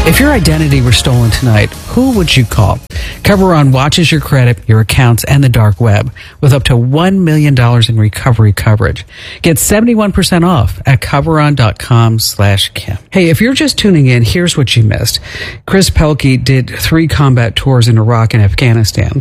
If your identity were stolen tonight, who would you call? Coveron watches your credit, your accounts, and the dark web with up to $1 million in recovery coverage. Get 71% off at Coveron.com/Kim. Hey, if you're just tuning in, here's what you missed. Chris Pelkey did 3 combat tours in Iraq and Afghanistan.